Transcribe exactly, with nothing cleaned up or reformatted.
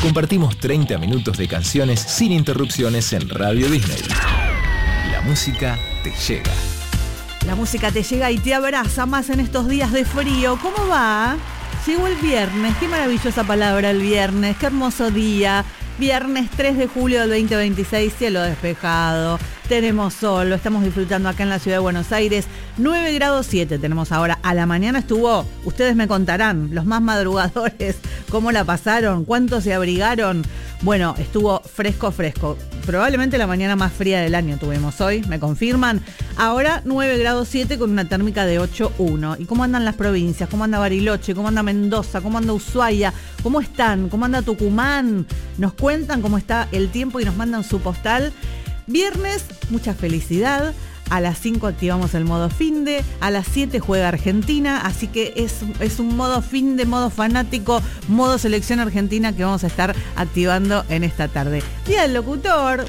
Compartimos treinta minutos de canciones sin interrupciones en Radio Disney. La música te llega. La música te llega y te abraza más en estos días de frío. ¿Cómo va? Llegó el viernes. Qué maravillosa palabra el viernes. Qué hermoso día. Viernes tres de julio del veinte veintiséis, cielo despejado, tenemos sol, lo estamos disfrutando acá en la ciudad de Buenos Aires, nueve grados siete tenemos ahora. A la mañana estuvo, ustedes me contarán, los más madrugadores, cómo la pasaron, cuánto se abrigaron. Bueno, estuvo fresco, fresco. Probablemente la mañana más fría del año tuvimos hoy, ¿me confirman? Ahora nueve grados siete con una térmica de ocho uno. ¿Y cómo andan las provincias? ¿Cómo anda Bariloche? ¿Cómo anda Mendoza? ¿Cómo anda Ushuaia? ¿Cómo están? ¿Cómo anda Tucumán? Nos cuentan cómo está el tiempo y nos mandan su postal. Viernes, mucha felicidad. A las cinco activamos el modo finde, a las siete juega Argentina, así que es, es un modo finde, modo fanático, modo selección argentina que vamos a estar activando en esta tarde. Día del locutor,